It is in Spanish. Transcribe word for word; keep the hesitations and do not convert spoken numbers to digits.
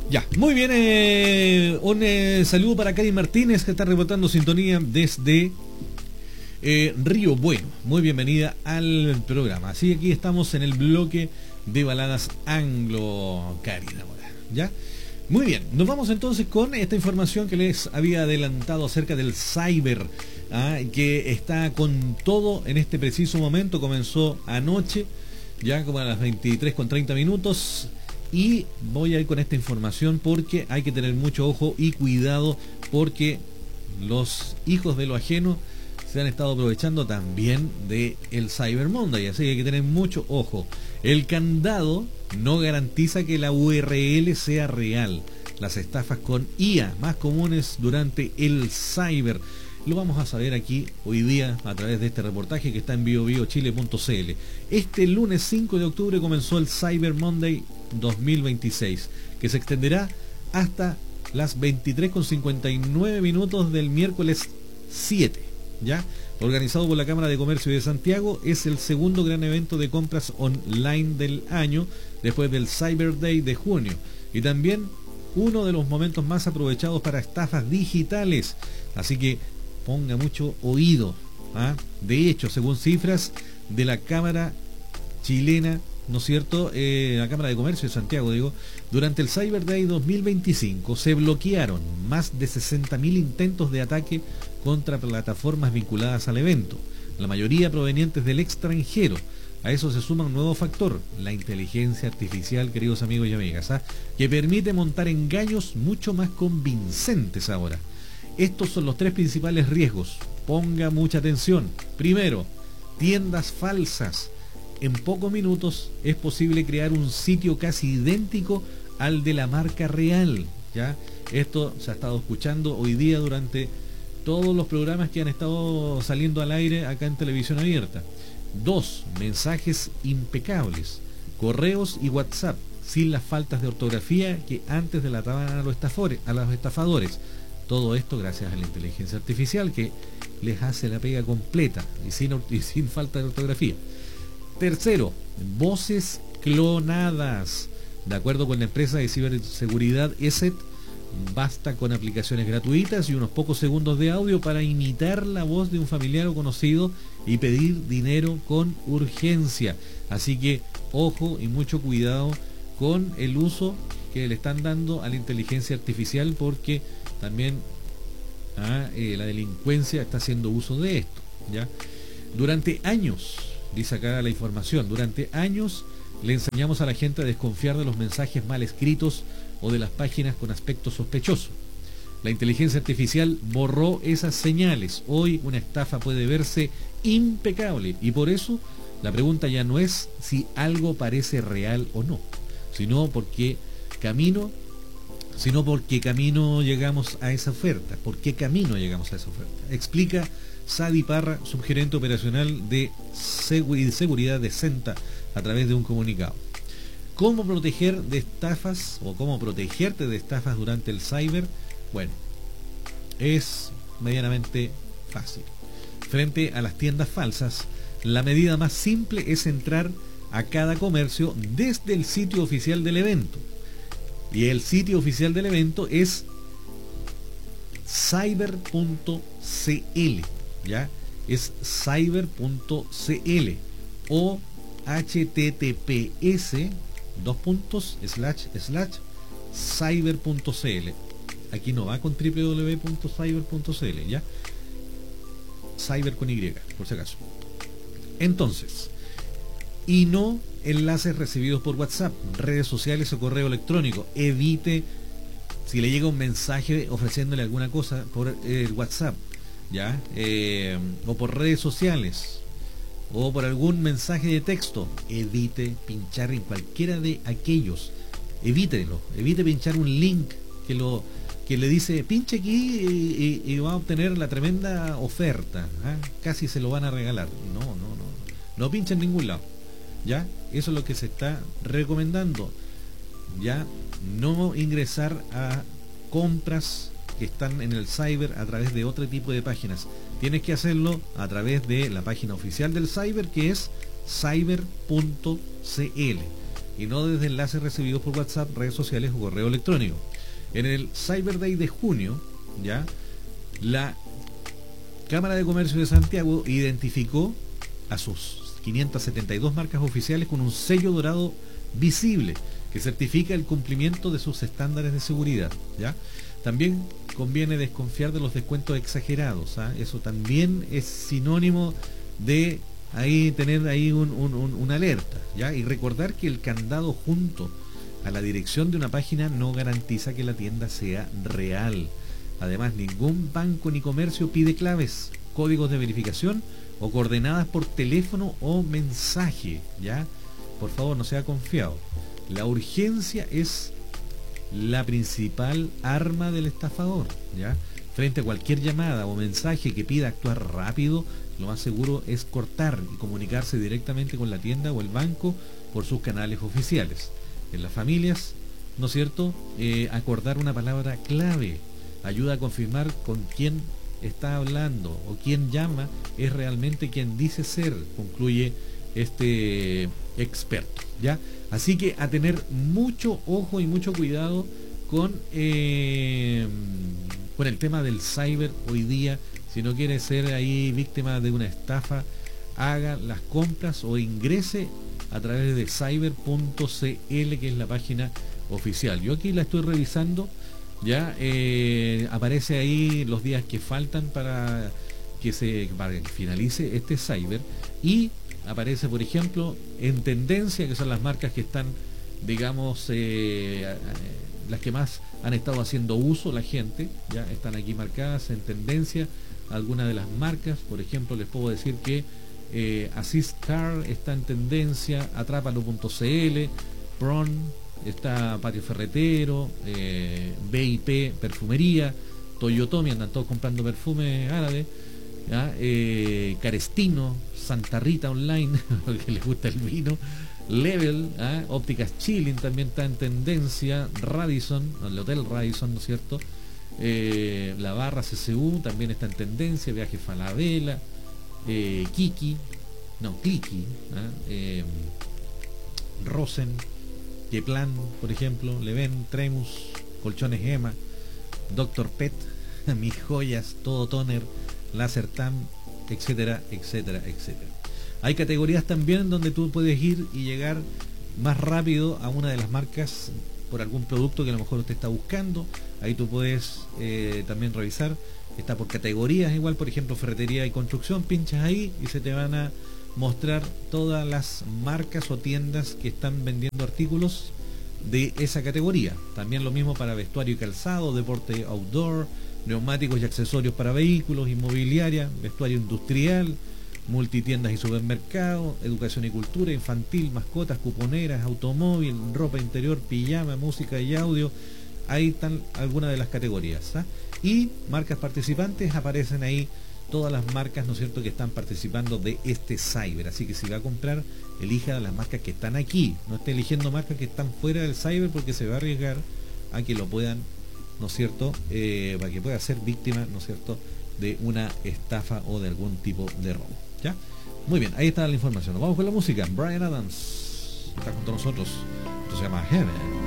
Ya, muy bien, eh, un eh, saludo para Karin Martínez, que está reportando sintonía desde eh, Río Bueno. Muy bienvenida al programa. Así que aquí estamos en el bloque de baladas anglo, Karin, ahora, ¿ya? Muy bien, nos vamos entonces con esta información que les había adelantado acerca del cyber, ¿ah? Que está con todo en este preciso momento. Comenzó anoche, ya como a las veintitrés con treinta minutos. Y voy a ir con esta información porque hay que tener mucho ojo y cuidado, porque los hijos de lo ajeno se han estado aprovechando también de el Cyber Monday, así que hay que tener mucho ojo. El candado no garantiza que la U R L sea real. Las estafas con I A más comunes durante el cyber lo vamos a saber aquí hoy día a través de este reportaje que está en bio bio chile punto c l. Este lunes cinco de octubre comenzó el Cyber Monday dos mil veintiséis, que se extenderá hasta las veintitrés con cincuenta y nueve minutos del miércoles siete, ¿ya? Organizado por la Cámara de Comercio de Santiago, es el segundo gran evento de compras online del año, después del Cyber Day de junio, y también uno de los momentos más aprovechados para estafas digitales, así que ponga mucho oído, ¿ah? De hecho, según cifras de la Cámara chilena, ¿no es cierto?, eh, la Cámara de Comercio de Santiago, digo, durante el Cyber Day dos mil veinticinco se bloquearon más de sesenta mil intentos de ataque contra plataformas vinculadas al evento, la mayoría provenientes del extranjero. A eso se suma un nuevo factor, la inteligencia artificial, queridos amigos y amigas, ¿ah? que permite montar engaños mucho más convincentes ahora. Estos son los tres principales riesgos. Ponga mucha atención. Primero, tiendas falsas. En pocos minutos es posible crear un sitio casi idéntico al de la marca real, ¿ya? Esto se ha estado escuchando hoy día durante todos los programas que han estado saliendo al aire acá en Televisión Abierta. Dos, mensajes impecables, correos y WhatsApp sin las faltas de ortografía que antes delataban a los estafadores, a los estafadores. Todo esto gracias a la inteligencia artificial que les hace la pega completa y sin, y sin falta de ortografía. Tercero, voces clonadas. De acuerdo con la empresa de ciberseguridad E S E T, basta con aplicaciones gratuitas y unos pocos segundos de audio para imitar la voz de un familiar o conocido y pedir dinero con urgencia. Así que ojo y mucho cuidado con el uso que le están dando a la inteligencia artificial, porque también ah, eh, la delincuencia está haciendo uso de esto, ¿ya? Durante años, dice acá la información, durante años le enseñamos a la gente a desconfiar de los mensajes mal escritos o de las páginas con aspecto sospechoso. La inteligencia artificial borró esas señales. Hoy una estafa puede verse impecable y por eso la pregunta ya no es si algo parece real o no, sino porque camino, sino porque camino llegamos a esa oferta. ¿Por qué camino llegamos a esa oferta? Explica Sadi Parra, subgerente operacional de seguridad de Senta, a través de un comunicado. ¿Cómo proteger de estafas o cómo protegerte de estafas durante el cyber? Bueno, es medianamente fácil. Frente a las tiendas falsas, la medida más simple es entrar a cada comercio desde el sitio oficial del evento. Y el sitio oficial del evento es cyber punto c l, ¿ya? Es cyber punto c l o https dos puntos slash slash cyber punto c l. Aquí no va con doble u doble u doble u punto cyber punto c l, ¿ya? Cyber con Y, por si acaso. Entonces, y no enlaces recibidos por WhatsApp, redes sociales o correo electrónico. Evite si le llega un mensaje ofreciéndole alguna cosa por el WhatsApp, ¿ya? Eh, o por redes sociales o por algún mensaje de texto. Evite pinchar en cualquiera de aquellos. Evítelo. Evite pinchar un link que lo que le dice pinche aquí y, y, y va a obtener la tremenda oferta, ¿eh? Casi se lo van a regalar. No, no, no. No pinche en ningún lado, ¿ya? Eso es lo que se está recomendando. Ya no ingresar a compras que están en el cyber a través de otro tipo de páginas. Tienes que hacerlo a través de la página oficial del cyber, que es cyber punto c l. y no desde enlaces recibidos por WhatsApp, redes sociales o correo electrónico. En el Cyber Day de junio, ya, la Cámara de Comercio de Santiago identificó a sus quinientas setenta y dos marcas oficiales con un sello dorado visible que certifica el cumplimiento de sus estándares de seguridad, ¿ya? También conviene desconfiar de los descuentos exagerados, ¿ah? Eso también es sinónimo de ahí tener ahí un, un, un, una alerta, ¿ya? Y recordar que el candado junto a la dirección de una página no garantiza que la tienda sea real. Además, ningún banco ni comercio pide claves, códigos de verificación o coordenadas por teléfono o mensaje, ¿ya? Por favor, no sea confiado. La urgencia es la principal arma del estafador, ¿ya? Frente a cualquier llamada o mensaje que pida actuar rápido, lo más seguro es cortar y comunicarse directamente con la tienda o el banco por sus canales oficiales. En las familias, ¿no es cierto?, eh, acordar una palabra clave ayuda a confirmar con quién está hablando o quién llama es realmente quien dice ser, concluye este experto, ¿ya? Así que a tener mucho ojo y mucho cuidado con, eh, con el tema del cyber hoy día. Si no quiere ser ahí víctima de una estafa, haga las compras o ingrese a través de cyber punto c l, que es la página oficial. Yo aquí la estoy revisando, ya eh, aparece ahí los días que faltan para que se para que finalice este cyber, y aparece, por ejemplo, en tendencia, que son las marcas que están, digamos, eh, las que más han estado haciendo uso la gente, ya están aquí marcadas en tendencia algunas de las marcas. Por ejemplo, les puedo decir que eh, Assist Car está en tendencia, Atrápalo punto c l, Pron, está Patio Ferretero, eh, B I P Perfumería, Toyotomi, andan todos comprando perfume árabe, ¿ya? Eh, Carestino, Santa Rita Online, porque les gusta el vino, Level, ¿ah? Ópticas Chilling también está en tendencia, Radisson, el Hotel Radisson, ¿no es cierto? Eh, la Barra C C U también está en tendencia, Viaje Falabella, eh, Kiki, no, Clicky, ¿ah? eh, Rosen, Yeplan, por ejemplo, Leven, Tremus, Colchones Gema, Doctor Pet, Mis Joyas, Todo Toner, Lasertam, etcétera, etcétera, etcétera. Hay categorías también donde tú puedes ir y llegar más rápido a una de las marcas por algún producto que a lo mejor usted está buscando. Ahí tú puedes eh, también revisar, está por categorías igual, por ejemplo, ferretería y construcción, pinchas ahí y se te van a mostrar todas las marcas o tiendas que están vendiendo artículos de esa categoría. También lo mismo para vestuario y calzado, deporte outdoor, neumáticos y accesorios para vehículos, inmobiliaria, vestuario industrial, multitiendas y supermercados, educación y cultura, infantil, mascotas, cuponeras, automóvil, ropa interior, pijama, música y audio. Ahí están algunas de las categorías, ¿ah? Y marcas participantes, aparecen ahí todas las marcas, ¿no es cierto?, que están participando de este cyber. Así que si va a comprar, elija las marcas que están aquí, no esté eligiendo marcas que están fuera del cyber, porque se va a arriesgar a que lo puedan, ¿no es cierto?, eh, para que pueda ser víctima, ¿no es cierto?, de una estafa o de algún tipo de robo, ¿ya? Muy bien, ahí está la información. Nos vamos con la música. Bryan Adams está junto a nosotros. Esto se llama Heaven.